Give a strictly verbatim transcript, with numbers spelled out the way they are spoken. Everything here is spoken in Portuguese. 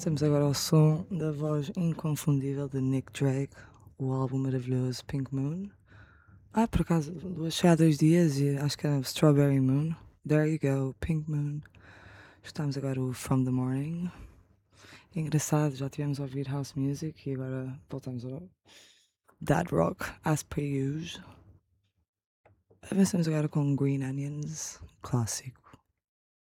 Avancemos agora ao som da voz inconfundível de Nick Drake, o álbum maravilhoso Pink Moon. Ah, por acaso, achei há dois dias e acho que era Strawberry Moon. There you go, Pink Moon. Estamos agora o From the Morning. É engraçado, já tivemos a ouvir House Music e agora voltamos ao Dad Rock, as per usual. Avançamos agora com Green Onions, clássico.